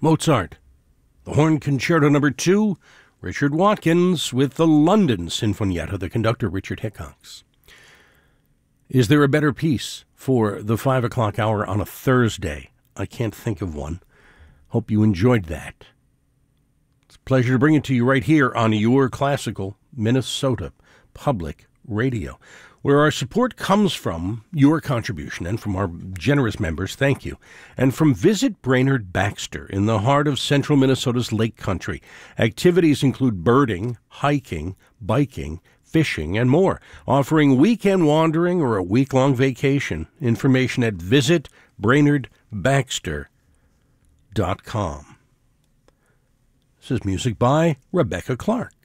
Mozart, the Horn Concerto No. 2, Richard Watkins with the London Sinfonietta, the conductor Richard Hickox. Is there a better piece for the 5 o'clock hour on a Thursday? I can't think of one. Hope you enjoyed that. It's a pleasure to bring it to you right here on your classical Minnesota Public Radio, where our support comes from your contribution and from our generous members. Thank you. And from Visit Brainerd Baxter in the heart of central Minnesota's Lake Country. Activities include birding, hiking, biking, fishing, and more, offering weekend wandering or a week-long vacation. Information at visitbrainerdbaxter.com. This is music by Rebecca Clark.